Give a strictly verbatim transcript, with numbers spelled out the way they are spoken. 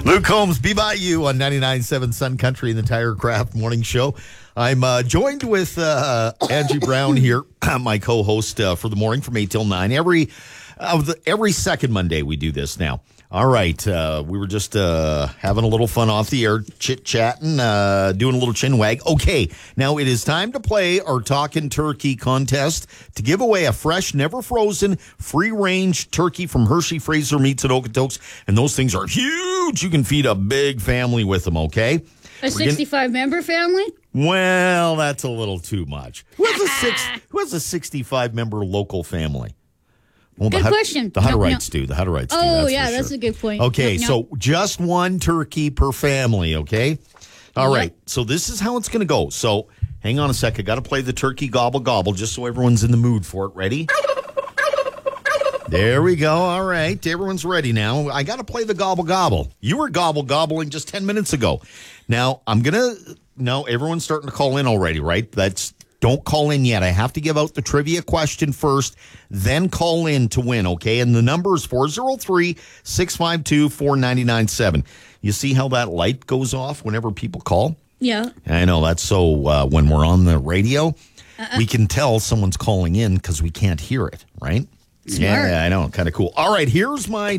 Luke Combs, Be By You on ninety-nine point seven Sun Country in the Tire Craft Morning Show. I'm uh, joined with uh, Angie Brown here, my co-host uh, for the morning from eight till nine. Every, uh, the, every second Monday we do this now. All right, uh, we were just uh, having a little fun off the air, chit-chatting, uh, doing a little chin wag. Okay, now it is time to play our Talkin' Turkey contest to give away a fresh, never frozen, free-range turkey from Hershey Fraser Meats at Okotoks. And those things are huge. You can feed a big family with them, okay? A sixty-five-member family? Well, that's a little too much. Who has a, six, who has a sixty-five-member local family? Well, good the, question. The Hutterites no, no. do. The Hutterites do. Oh, that's yeah, for that's sure. a good point. Okay, no, no. so just one turkey per family, okay? All Yep. right, so this is how it's going to go. So hang on a sec. I got to play the turkey gobble gobble just so everyone's in the mood for it. Ready? There we go. All right, everyone's ready now. I got to play the gobble gobble. You were gobble gobbling just ten minutes ago. Now, I'm going to, no, everyone's starting to call in already, right? That's, don't call in yet. I have to give out the trivia question first, then call in to win, okay? And the number is four oh three, six five two, four nine nine seven. You see how that light goes off whenever people call? Yeah. I know. That's so uh, when we're on the radio, uh-uh. we can tell someone's calling in because we can't hear it, right? Smart. Yeah, I know. Kind of cool. All right, here's my